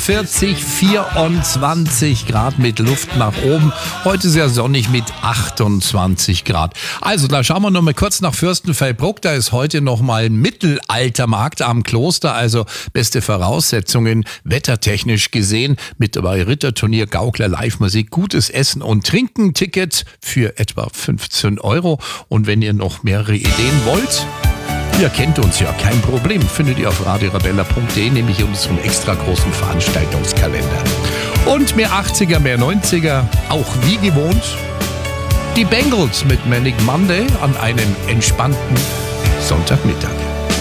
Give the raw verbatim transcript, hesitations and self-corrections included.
siebenundvierzig, vierundzwanzig Grad mit Luft nach oben. Heute sehr sonnig mit achtundzwanzig Grad. Also, da schauen wir noch mal kurz nach Fürstenfeldbruck. Da ist heute noch mal ein Mittelaltermarkt am Kloster. Also, beste Voraussetzungen, wettertechnisch gesehen. Mit dabei Ritterturnier, Gaukler, Live-Musik, gutes Essen und Trinken. Ticket für etwa fünfzehn Euro. Und wenn ihr noch mehrere Ideen wollt, ihr kennt uns ja, kein Problem. Findet ihr auf radiorebella punkt de, nämlich unseren extra großen Veranstaltungskalender. Und mehr achtziger, mehr neunziger, auch wie gewohnt. Die Bengals mit Manic Monday an einem entspannten Sonntagmittag.